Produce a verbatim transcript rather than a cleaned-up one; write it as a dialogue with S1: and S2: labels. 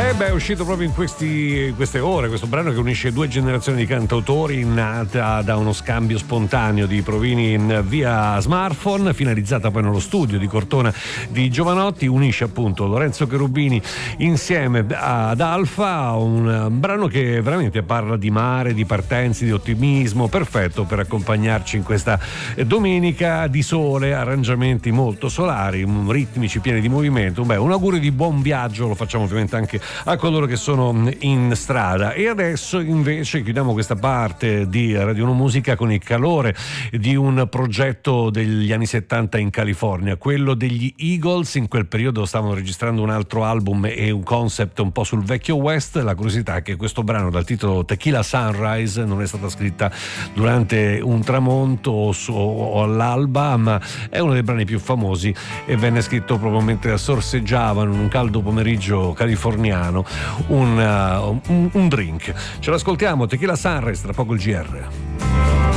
S1: Eh beh, è uscito proprio in questi, queste ore questo brano che unisce due generazioni di cantautori, nata da uno scambio spontaneo di provini via smartphone, finalizzata poi nello studio di Cortona di Giovanotti. Unisce appunto Lorenzo Cherubini insieme ad Alfa, un brano che veramente parla di mare, di partenze, di ottimismo, perfetto per accompagnarci in questa domenica di sole, arrangiamenti molto solari, ritmici pieni di movimento. Beh, un augurio di buon viaggio lo facciamo ovviamente anche a coloro che sono in strada. E adesso invece chiudiamo questa parte di Radio Uno Musica con il calore di un progetto degli anni settanta in California, quello degli Eagles. In quel periodo stavano registrando un altro album e un concept un po' sul vecchio West. La curiosità è che questo brano dal titolo Tequila Sunrise non è stata scritta durante un tramonto o, su, o all'alba, ma è uno dei brani più famosi e venne scritto proprio mentre sorseggiavano in un caldo pomeriggio californiano un, uh, un, un drink. Ce l'ascoltiamo, Tequila Sunrise, tra poco il G R.